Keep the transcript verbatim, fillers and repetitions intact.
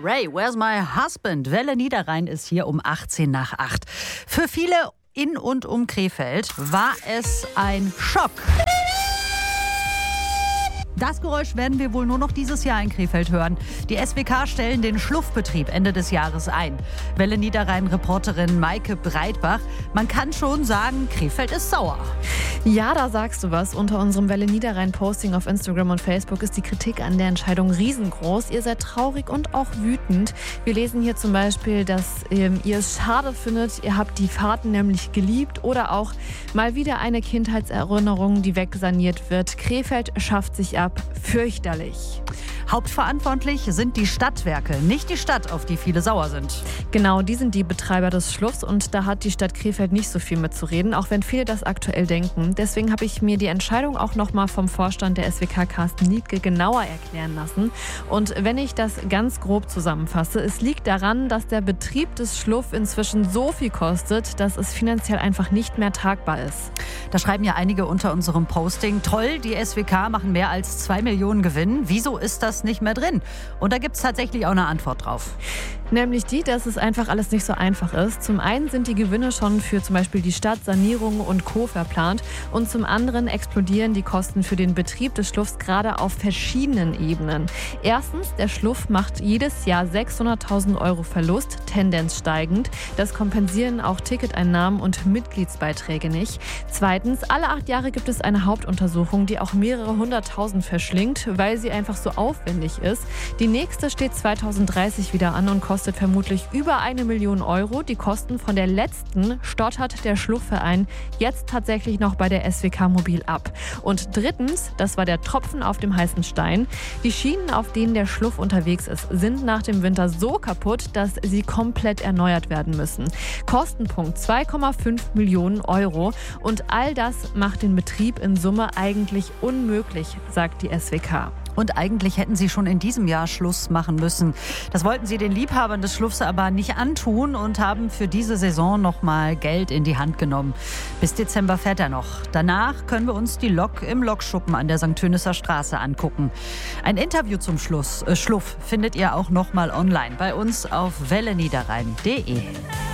Ray, where's my husband? Welle Niederrhein ist hier um achtzehn nach acht. Für viele in und um Krefeld war es ein Schock. Das Geräusch werden wir wohl nur noch dieses Jahr in Krefeld hören. Die S W K stellen den Schluffbetrieb Ende des Jahres ein. Welle Niederrhein-Reporterin Maike Breitbach. Man kann schon sagen, Krefeld ist sauer. Ja, da sagst du was. Unter unserem Welle Niederrhein-Posting auf Instagram und Facebook ist die Kritik an der Entscheidung riesengroß. Ihr seid traurig und auch wütend. Wir lesen hier zum Beispiel, dass ähm, ihr es schade findet. Ihr habt die Fahrten nämlich geliebt. Oder auch mal wieder eine Kindheitserinnerung, die wegsaniert wird. Krefeld schafft sich ab. Fürchterlich. Hauptverantwortlich sind die Stadtwerke, nicht die Stadt, auf die viele sauer sind. Genau, die sind die Betreiber des Schluffs und da hat die Stadt Krefeld nicht so viel mitzureden, auch wenn viele das aktuell denken. Deswegen habe ich mir die Entscheidung auch nochmal vom Vorstand der S W K, Carsten Niedke, genauer erklären lassen. Und wenn ich das ganz grob zusammenfasse, es liegt daran, dass der Betrieb des Schluff inzwischen so viel kostet, dass es finanziell einfach nicht mehr tragbar ist. Da schreiben ja einige unter unserem Posting, toll, die S W K machen mehr als zwei Millionen Gewinn. Wieso ist das nicht mehr drin? Und da gibt es tatsächlich auch eine Antwort drauf. Nämlich die, dass es einfach alles nicht so einfach ist. Zum einen sind die Gewinne schon für zum Beispiel die Stadt, Sanierung und Co. verplant. Und zum anderen explodieren die Kosten für den Betrieb des Schluffs gerade auf verschiedenen Ebenen. Erstens, der Schluff macht jedes Jahr sechshunderttausend Euro Verlust, Tendenz steigend. Das kompensieren auch Ticketeinnahmen und Mitgliedsbeiträge nicht. Zweitens, alle acht Jahre gibt es eine Hauptuntersuchung, die auch mehrere hunderttausend verschlingt, weil sie einfach so aufwendig ist. Die nächste steht zweitausenddreißig wieder an und kostet vermutlich über eine Million Euro. Die Kosten von der letzten stottert der Schluffverein jetzt tatsächlich noch bei der S W K Mobil ab. Und drittens, das war der Tropfen auf dem heißen Stein, die Schienen, auf denen der Schluff unterwegs ist, sind nach dem Winter so kaputt, dass sie komplett erneuert werden müssen. Kostenpunkt zwei Komma fünf Millionen Euro. Und all das macht den Betrieb in Summe eigentlich unmöglich, sagt die S W K. Und eigentlich hätten sie schon in diesem Jahr Schluss machen müssen. Das wollten sie den Liebhabern des Schluffs aber nicht antun und haben für diese Saison noch mal Geld in die Hand genommen. Bis Dezember fährt er noch. Danach können wir uns die Lok im Lokschuppen an der Sankt Tönisser Straße angucken. Ein Interview zum Schluss, äh, Schluff findet ihr auch noch mal online bei uns auf welle niederrhein punkt de.